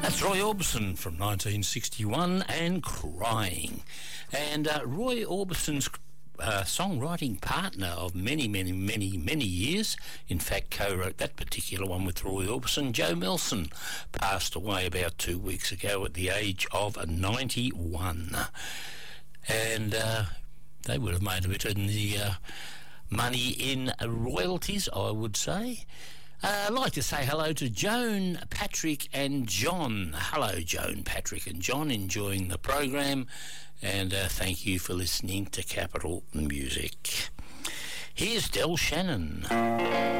That's Roy Orbison from 1961 and Crying. And Roy Orbison's songwriting partner of many years, in fact co-wrote that particular one with Roy Orbison, Joe Milson, passed away about 2 weeks ago at the age of 91. And they would have made a bit in the money in royalties, I would say. I'd like to say hello to Joan, Patrick and John. Hello, Joan, Patrick and John, enjoying the program, and thank you for listening to Capital Music. Here's Del Shannon.